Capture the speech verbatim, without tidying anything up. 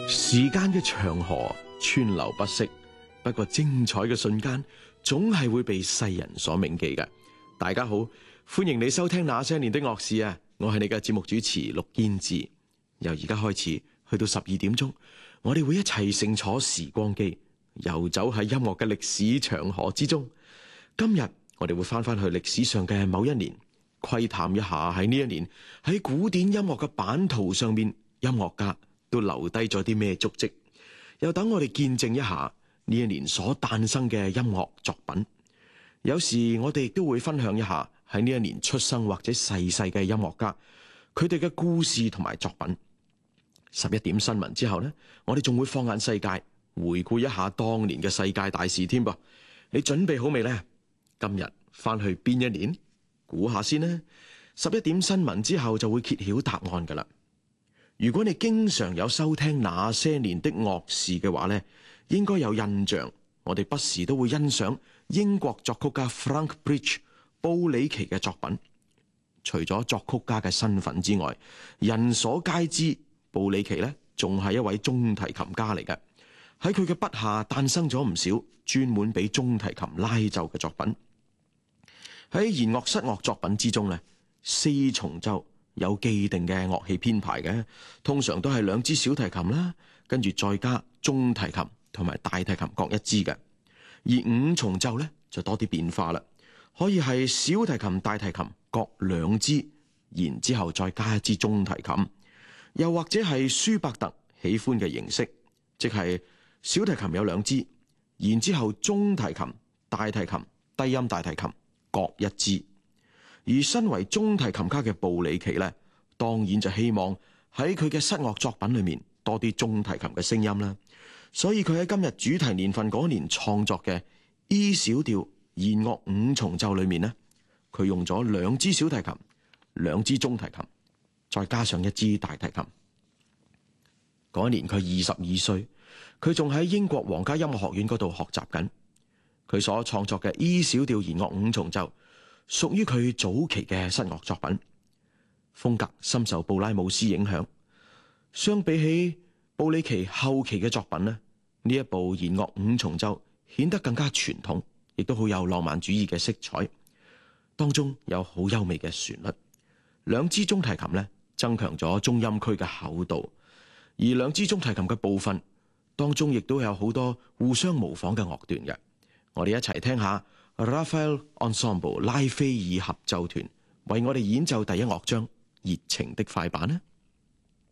時間嘅長河川流不息，不過精彩嘅瞬間總係會被世人所銘記嘅。大家好，歡迎你收聽那些年的樂事啊！我係你嘅節目主持陸堅志。由而家開始去到十二點鐘，我哋會一齊乘坐時光機，遊走喺音樂嘅歷史長河之中。今日我哋會翻翻去歷史上嘅某一年，窺探一下喺呢一年喺古典音樂嘅版圖上面，音樂家都留低咗啲咩足跡，又等我哋見證一下呢一年所誕生嘅音樂作品。有時我哋亦都會分享一下喺呢一年出生或者逝世嘅音樂家，佢哋嘅故事同埋作品。十一點新聞之後呢，我哋仲會放眼世界，回顧一下當年嘅世界大事添噃。你準備好未呢？今日翻去邊一年？估下先呢。十一點新聞之後就會揭曉答案噶啦。如果你經常有收聽那些年的樂事嘅話呢，應該有印象，我哋不時都會欣賞英國作曲家 Frank Bridge 布里奇嘅作品。除咗作曲家嘅身份之外，人所皆知布里奇呢仲係一位中提琴家嚟嘅。喺佢嘅筆下誕生咗唔少專門俾中提琴拉奏嘅作品。喺弦樂室樂作品之中呢，四重奏有既定嘅樂器編排嘅，通常都係兩支小提琴啦，跟住再加中提琴同埋大提琴各一支嘅。而五重奏呢就多啲變化啦，可以係小提琴、大提琴各兩支，然之後再加一支中提琴，又或者係舒伯特喜歡嘅形式，即係小提琴有兩支，然之後中提琴、大提琴、低音大提琴各一支。而身為中提琴家嘅布里奇呢，當然就希望喺佢嘅室樂作品裏面多啲中提琴嘅聲音啦。所以佢喺今日主題年份嗰年創作嘅 E 小調弦樂五重奏裏面呢，佢用咗兩支小提琴、兩支中提琴，再加上一支大提琴。嗰一年佢二十二歲，佢仲喺英國皇家音樂學院嗰度學習緊。佢所創作嘅 E 小調弦樂五重奏屬於佢早期嘅室樂作品，風格深受布拉姆斯影響。相比起布里奇後期嘅作品呢，呢一部弦樂五重奏顯得更加傳統，亦都好有浪漫主義嘅色彩，當中有好優美嘅旋律。兩支中提琴呢，增強咗中音區嘅厚度，而兩支中提琴嘅部分當中亦都有好多互相模仿嘅樂段嘅。我哋一齊聽下 Raphael Ensemble 拉斐爾合奏團為我哋演奏第一樂章《熱情的快板》呢。